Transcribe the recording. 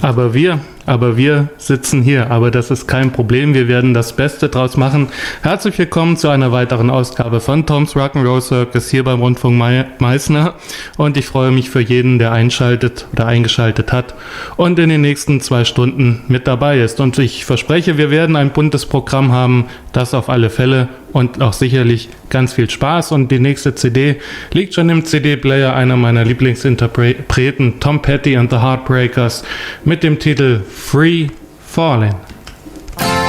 Aber wir sitzen hier. Aber das ist kein Problem. Wir werden das Beste draus machen. Herzlich willkommen zu einer weiteren Ausgabe von Tom's Rock'n'Roll Circus hier beim Rundfunk Meißner. Und ich freue mich für jeden, der einschaltet oder eingeschaltet hat und in den nächsten 2 Stunden mit dabei ist. Und ich verspreche, wir werden ein buntes Programm haben, das auf alle Fälle und auch sicherlich ganz viel Spaß. Und die nächste CD liegt schon im CD-Player einer meiner Lieblingsinterpreten, Tom Petty and the Heartbreakers, mit dem Titel Free Fallin'.